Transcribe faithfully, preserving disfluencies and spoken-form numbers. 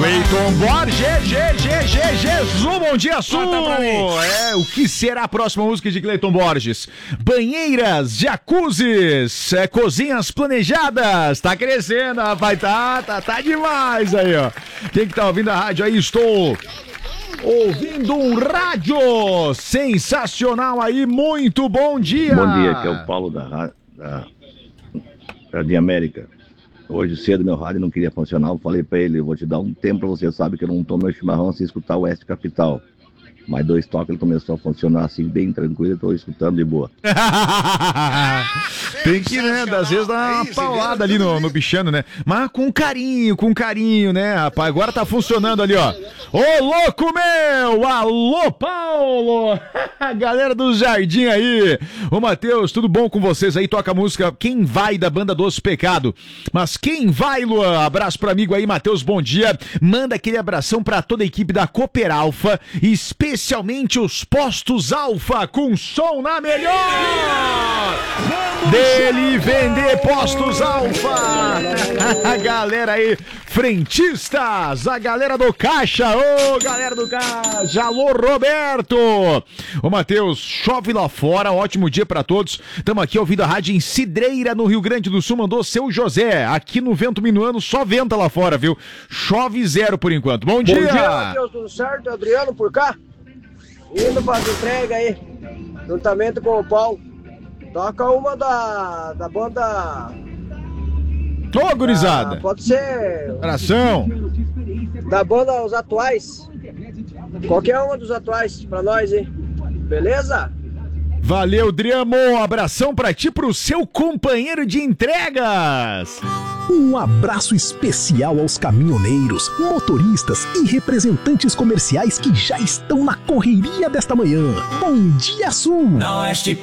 Cleiton Borges, G, G, G, Jesus, bom dia, Sul! É, o que será a próxima música de Cleiton Borges? Banheiras, jacuzzis, é, cozinhas planejadas, tá crescendo, rapaz, tá, tá, tá demais aí, ó. Quem que tá ouvindo a rádio aí? Estou ouvindo um rádio sensacional aí, muito bom dia! Bom dia, que é o Paulo da, da Jardim América. Hoje cedo meu rádio não queria funcionar, eu falei pra ele, eu vou te dar um tempo pra você, sabe que eu não tomo meu chimarrão sem escutar o Oeste Capital. Mais dois toques ele começou a funcionar assim, bem tranquilo, eu tô escutando de boa. Tem que, né, às vezes dar uma paulada ali no, no bichano, né? Mas com carinho, com carinho, né, rapaz? Agora tá funcionando ali, ó. Ô, louco meu! Alô, Paulo! Galera do Jardim aí. Ô, Matheus, tudo bom com vocês aí? Toca a música Quem Vai, da banda Doce Pecado. Mas quem vai, Luan? Abraço pro amigo aí, Matheus, bom dia. Manda aquele abração pra toda a equipe da Cooper Alfa, especialmente Especialmente os postos Alfa com som na melhor! Dele vender postos Alfa! A galera aí, frentistas, a galera do Caixa, ô galera do Caixa, alô Roberto! Ô Matheus, chove lá fora, ótimo dia pra todos. Tamo aqui ouvindo a rádio em Cidreira, no Rio Grande do Sul, mandou seu José. Aqui no Vento Minuano só venta lá fora, viu? Chove zero por enquanto. Bom dia! Bom dia, Matheus, tudo certo? Adriano por cá? Indo para as entregas aí, juntamente com o Paulo. Toca uma da, da banda... Ô, gurizada! Da, pode ser... Abração! Da banda Os Atuais. Qualquer uma dos atuais pra nós, hein? Beleza? Valeu, Driamo! Um abração pra ti, pro seu companheiro de entregas! Um abraço especial aos caminhoneiros, motoristas e representantes comerciais que já estão na correria desta manhã. Bom dia, Sul! Na Oeste